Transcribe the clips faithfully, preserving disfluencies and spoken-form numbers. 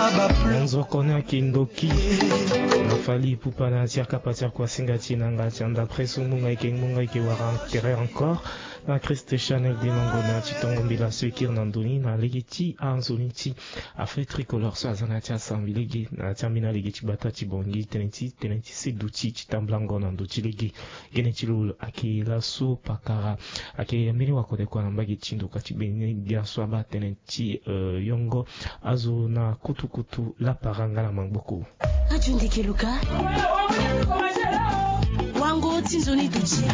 Nzo kona kindoki Nafali Poupana Tiaka Patia Kwasingati Nangati d'après Sumunga et Kenmunga et Kewara encore na Christ Chanel Dinongona Chitongombila Sekir Nandoni na Legiti Anzoniti a fait tricolore so Azanatia Sambilegi na Tamina Legiti Batati Bongi Teneti Teneti Seduti Chitamblango Nandochi Legi Genetilu Akila Su Pakara Ake Yamini Wakode kwa Nambagi Chindo Katibeni Biaswaba Teneti Yongo Azo na Kutu Kutu La Paranga na Mangboku Ajundi Keluka Wango Tinzoni Duchi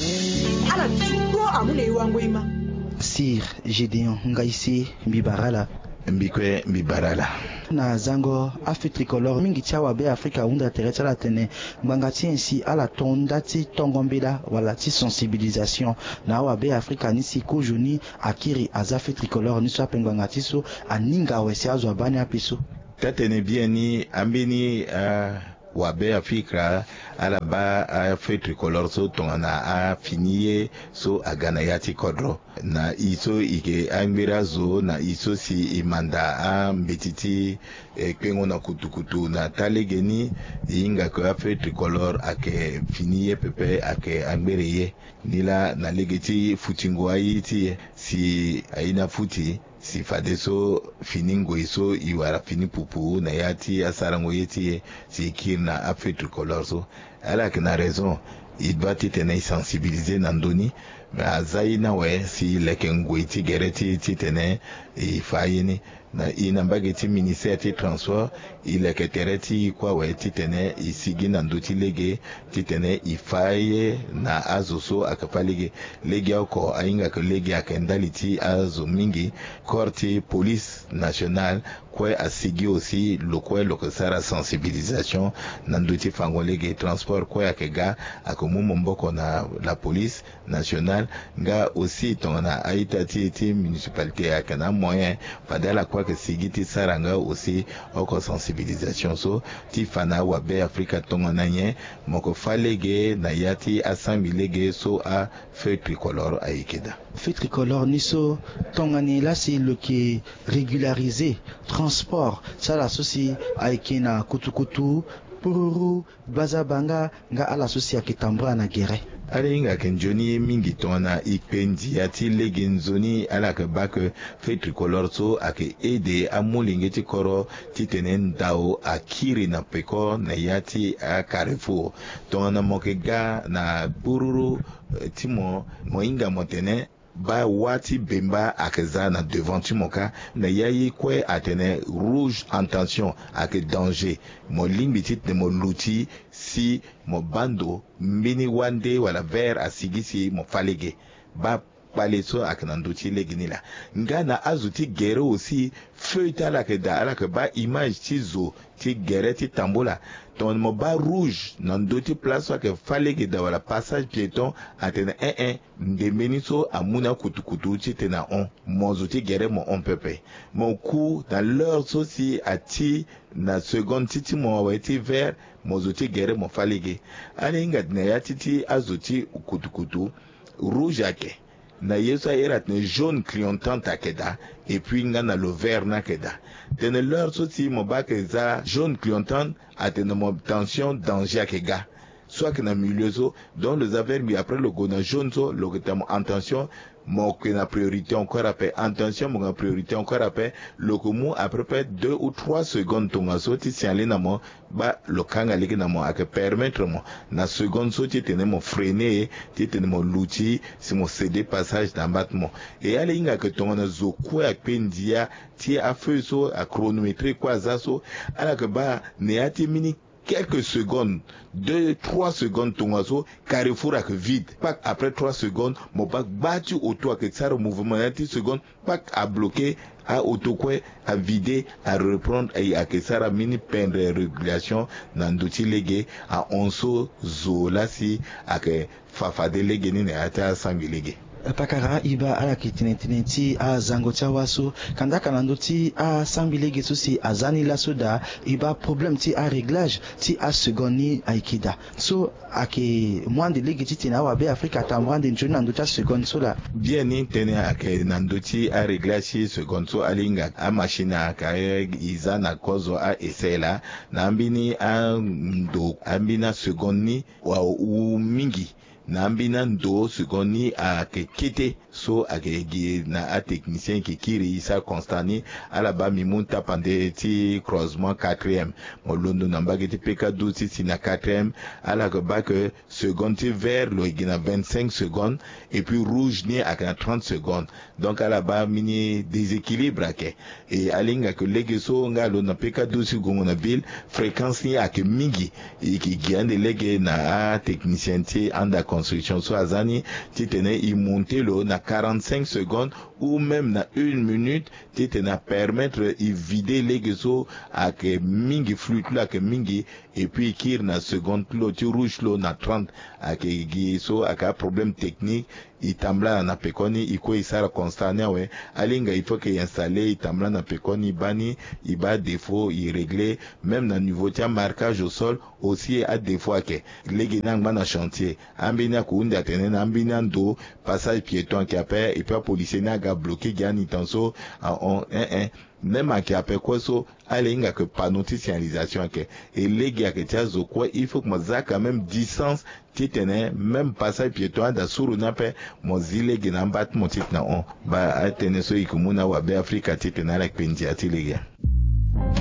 Ala Tuko Amule Wango Ima Sir Gédéon Ngaïsi Mbibarala Mbikwe Mbibarala na zango afi tricolore mingi chawa be Afrika unda teresa la tene mbangati ensi ala tondati tongombela wala ti sensibilisation na wa be Afrika nisi kujuni akiri azafi tricolore niso apengangati so aninga wese azwa bani apiso tatene bieni ambini uh... wabe Afrika ala ba a fait tricolore so tongana a finiye so agana yati kodro na iso ike angbira zo na iso si imanda a mbetiti e, kwengo na kutukutu na talegeni inga ko a fait tricolore ake finiye pepe ake angbireye nila na legeti futingo ayiti si aina futi si fade so finingo iso iwara fini pupu na yati asarango yeti si kirna afe tricolore so ala kina raison il doit être sensibilisé nandoni mais azai na we si lekengo iti gereti titene ifayini na inambageti ministère ti transport ileketereti kwa we titene isigi nandoti lege titene ifaye na azoso akapalige lege oko ainga ke lege akendaliti azo mingi korti police nationale kwa asigi aussi lokwe lokosara sensibilisation nandoti fango lege transport kwa akega akomumo mboko na la police nationale nga aussi tona aitati ti municipalité akana moyen fadala kwa que sigiti saranga aussi oko sensibilisation so ti fana wa be Afrika tonga nanye moko falege na yati asambilege so a feu tricolore aikeda feu tricolore niso tonga ni là c'est le qui régularisé transport ça la soci aikena kutukutu pururu bazabanga nga ala soci akitambra na gere ale inga kenjoni mingi tona ikpendi ati legi nzoni ala ke bak fe tricolore so ake ede amulingeti koro titenen dao akiri na peko na yati a Carrefour tona mokega na bururu timo moinga motene ba wati bemba akeza na devant timoka na yayi kwe atene rouge en tension ake danger mo limbitit de mo luti si mo bando mini wande wala ver asigisi mo falege ba paleso akananduti leginila ngana azuti gere aussi feuta la ke da ala ke ba image tizo ti gere ti tambola ton mo ba rouge nandoti place ke falege da wala passage piéton atene un un ndemeni so amuna kutukutu ti tena on mo zuti gere mo on pepe mon coup dans l'heure so si ati na seconde titi mo weti vert mo zuti gere mo falege ale inga na ya titi azuti kutukutu rouge ake na yesa erat ne jaune clientante akeda et puis nga na le vert na keda tene leur soti mo ba ke za jaune clientante atene mo tension danger akega soit que na milieu so dans les affaires mais après le gona jaune so le tam en tension mo que na priorité encore après attention mo na priorité encore après le komu après peut deux ou trois secondes tonga soti si aller na mo ba le kanga leki na mo ake permettre mo na seconde soti tene mo freiner tene mo luti si mo céder passage d'embattement et aller inga que tonga na zoku apendia ti a feu so a chronométrer quoi ça so ala que ba ne ati mini quelques secondes, deux, trois secondes, ton oiseau, Carrefour avec vide. Pas après trois secondes, mon bac battu auto avec ça, le mouvement, dix secondes, pas à bloquer, à auto quoi, à vider, à reprendre, et à que ça, la mini peine de régulation, dans d'outils légués, à onso, zo, là, si, à que fafade légué, ni à ta sangue légué. pakara iba ala kitinentinenti a zango waso kanda kanando ti a sambilege so si azani la soda iba problème ti a réglage ti a seconde a ikida so ake mwande lege ti tena wa be Afrika ta mwande njoni nando ta seconde so la bien ni tene ake nando ti a réglage seconde so alinga a machine aka iza na kozo a esela na ambini a ndo ambina seconde ni wa u mingi na ambina ndo seconde a ke kete so ake gi na a technicien ki kiri isa constani ala ba mi munta pande ti croisement quatrième mo londo na mbage ti P K douze ti na quatrième ala ke ba ke seconde ti vert lo gina vingt-cinq secondes et puis rouge ni aka na trente secondes donc ala ba mini déséquilibre ake et alinga ke lege so nga lo na P K douze gongo na ville fréquence ni ake mingi e ki giande lege na a technicien ti anda construction so azani ti tene i monter lo na quarante-cinq secondes ou même na une minute ti tena permettre i vider lege so ake mingi fluide lo ake mingi et puis kir na seconde lo ti rouge lo na trente ake gi so aka problème technique itambla na pekoni iko isara constania we alinga il faut que installer itambla na pekoni bani iba défaut i régler même na niveau ti marquage au sol aussi à défaut ake legi nangba na chantier ambina ku unda tenen ambina ndo passage piéton qui appelle et puis policier na ga bloqué gani tanso en un un même à qui appelle quoi so alinga que panneau de signalisation que et legi ake tia zo quoi il faut que maza quand même distance titene même passage piéton da suru nape mozile gina mbat motit na on ba atene so ikumuna wa be Afrika titena la kpenji atilega